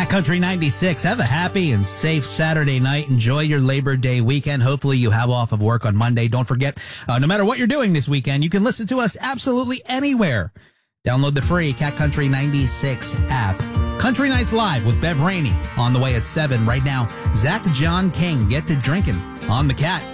Cat Country 96. Have a happy and safe Saturday night. Enjoy your Labor Day weekend. Hopefully you have off of work on Monday. Don't forget, no matter what you're doing this weekend, you can listen to us absolutely anywhere. Download the free Cat Country 96 app. Country Nights Live with Bev Rainey on the way at 7 right now. Zach John King, Get to Drinking on the Cat.